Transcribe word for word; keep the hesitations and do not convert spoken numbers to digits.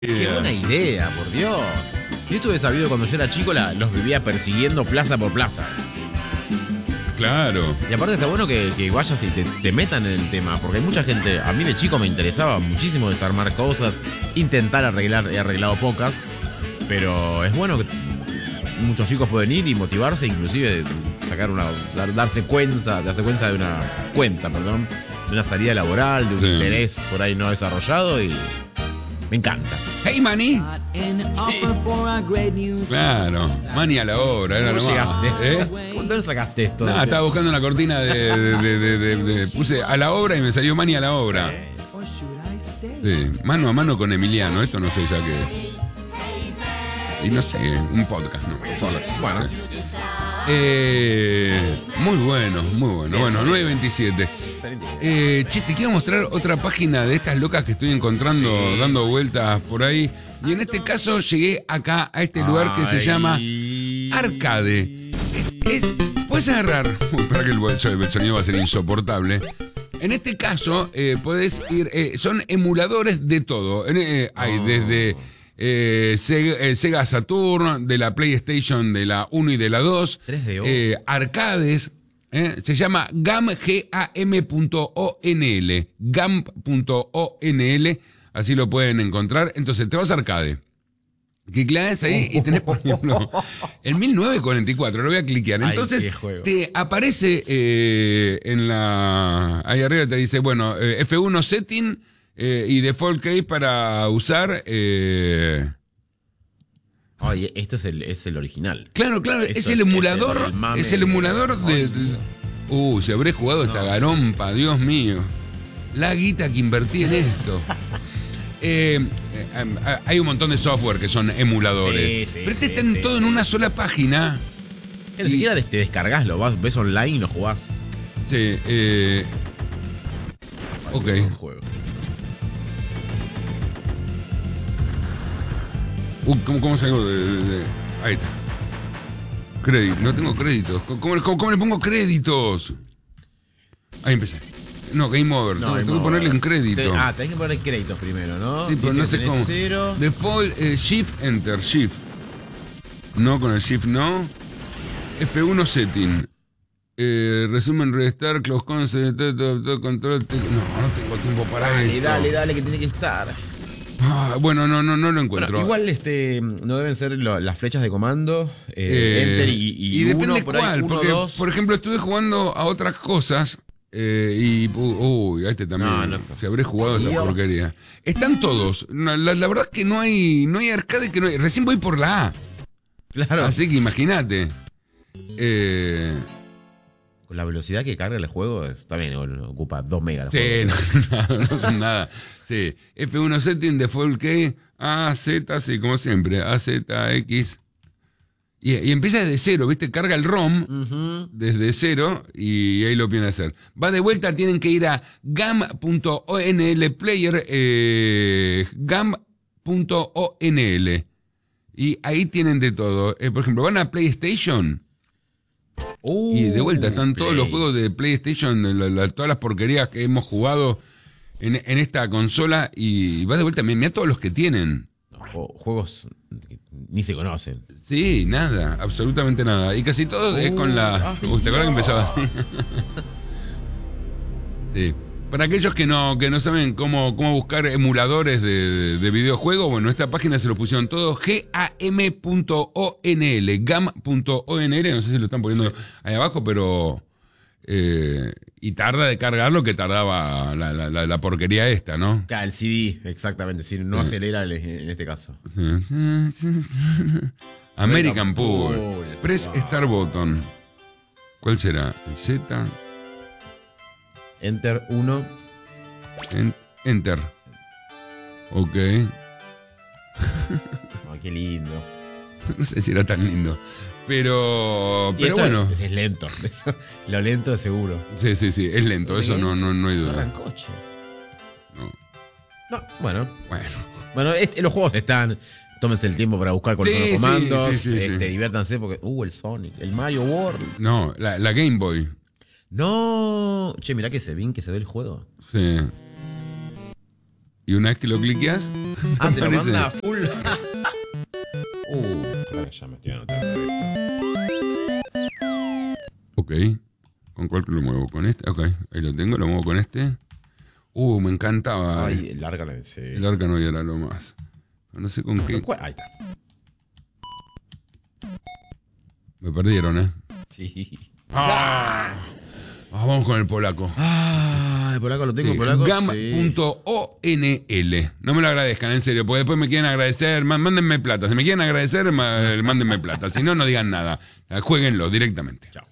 Qué buena idea, por Dios. Yo estuve sabido cuando yo era chico, la, los vivía persiguiendo plaza por plaza. Claro. Y aparte está bueno que, que vayas y te, te metan en el tema, porque hay mucha gente, a mí de chico me interesaba muchísimo desarmar cosas, intentar arreglar, he arreglado pocas, pero es bueno que muchos chicos pueden ir y motivarse, inclusive sacar una, dar, darse cuenta, darse cuenta de una cuenta, perdón, de una salida laboral, de un sí. interés por ahí no desarrollado y me encanta. Hey, Manny. Sí. Claro, Manny a la obra, era ¿Cómo nomás. llegaste? ¿Eh? ¿Dónde sacaste esto? Nada, estaba buscando una cortina de, de, de, de, de, de- Puse a la obra y me salió Manny a la obra. Sí, mano a mano con Emiliano, esto no sé ya qué. Y no sé, un podcast, ¿no? Bueno. Eh, muy bueno, muy bueno. Bueno, nueve veintisiete. Eh, che, te quiero mostrar otra página de estas locas que estoy encontrando, sí. dando vueltas por ahí. Y en este caso llegué acá a este lugar que se Ay. llama Arcade. Es, es- puedes agarrar. Uy, para que el, el sonido va a ser insoportable. En este caso, eh, puedes ir. Eh, son emuladores de todo. Eh, hay Oh. desde. Eh, Sega, eh, Sega Saturn, de la PlayStation de la uno y de la dos, tres D O. eh, arcades, eh, se llama gam, G A M punto O N L, gam punto O N L, así lo pueden encontrar. Entonces te vas a arcade, clicás ahí y tenés, por ejemplo, el mil novecientos cuarenta y cuatro, lo voy a cliquear. Entonces Ay, qué juego. te aparece eh, en la, ahí arriba te dice, bueno, eh, F uno setting, Eh, y default key para usar. Eh... Ay, esto es el, es el original. Claro, claro, Esto es el emulador. es el mame Es el emulador de. de... Uh, si habré jugado esta No. garompa, Dios mío. La guita que invertí en esto. Eh, eh, hay un montón de software que son emuladores. Sí, sí, pero este sí, está en sí, todo sí. en una sola página. Ni siquiera te descargas, lo vas, ves online y lo jugás. Sí, eh. Ok. Un juego. Uh, ¿cómo, cómo salgo de, de- de- ahí está. Crédito, no tengo créditos. ¿Cómo, cómo- cómo le pongo créditos? Ahí empecé. No, Game Over. No, tengo, hay tengo que modo. ponerle un crédito. Te- ah, tenés que poner créditos primero, ¿no? Sí, pero Dice no que sé tenés cómo. Cero. Default, eh, Shift, Enter, Shift. No, con el Shift no. F uno Setting. Eh, resumen, Restart, Close Concept, todo, todo, control. te- No, no tengo tiempo para Dale, esto. dale, dale, que tiene que estar. Ah, bueno, no, no, no lo encuentro. Bueno, igual este, no deben ser lo- las flechas de comando. eh, Eh, enter y, y, depende uno, por ahí, cuál, uno, porque, dos. por ejemplo, estuve jugando a otras cosas eh, y, uh, uy, a este también, No, no. se habré jugado esta Dios. porquería. Están todos, no, la, la verdad es que no hay, no hay arcade, que no hay, recién voy por la A, Claro. así que imagínate. Eh, Con la velocidad que carga el juego, está bien, ocupa dos megas. sí, el no, juego. no, no son nada. Sí, F uno Setting, Default Key, A, Z, sí, como siempre, A, Z, X. Y, y empieza desde cero, ¿viste? Carga el ROM. Ujú. Desde cero y ahí lo vienen a hacer. Va de vuelta, tienen que ir a gam punto O N L player, eh, gam punto O N L. Y ahí tienen de todo. Eh, por ejemplo, van a PlayStation Uh, y de vuelta están todos los Play. juegos de PlayStation, la- la- todas las porquerías que hemos jugado en, en esta consola. Y va de vuelta, mira todos los que tienen. No, ju- juegos que ni se conocen. Sí, nada, absolutamente nada. Y casi todo es con la... ay, Uy, ¿te acuerdas que Dios. empezaba así? Sí. Para aquellos que no, que no saben cómo, cómo buscar emuladores de, de videojuegos, bueno, esta página se lo pusieron todo, gam punto O N L, gam punto O N L, no sé si lo están poniendo ahí abajo, pero... eh, y tarda de cargar lo que tardaba la, la, la, la porquería esta, ¿no? Claro, el C D, exactamente. Si no Sí. acelera el- en este caso. American Pool. Pool. Press Start Button. ¿Cuál será? ¿El Z? Enter uno. En- enter. Ok. Ay, qué lindo. No sé si era tan lindo. Pero. Y Pero esto bueno. Es, es lento. Lo lento es seguro. Sí, sí, sí. Es lento. Eso no, no, no hay No duda. arrancó, che. No. No, bueno. Bueno. Bueno, este- los juegos están. Tómense el tiempo para buscar cuáles Sí, son los sí, comandos. sí, sí, este, sí. Diviértanse porque. Uh, el Sonic. El Mario World. No, la, la Game Boy. No. Che, mirá que se bien que se ve el juego. Sí. Y una vez que lo cliqueas, Ah, te lo aparece- manda a full. Uh, espera que ya me estoy anotando esto. Ok. ¿Con cuál lo muevo? ¿Con este? Ok, ahí lo tengo, lo muevo con este. Uh, me encantaba. Ay, el árgano en serio. El árgano y era lo más. No sé con qué. ¿Cuál? Ahí está. Me perdieron, ¿eh? Sí. Ah, Ah, vamos con el polaco. Ah, el polaco lo tengo, Sí, el polaco. gam Sí. punto O N L. No me lo agradezcan, en serio, porque después me quieren agradecer. má- Mándenme plata. Si me quieren agradecer, má- mándenme plata. Si no, no digan nada. Jueguenlo directamente. Chao.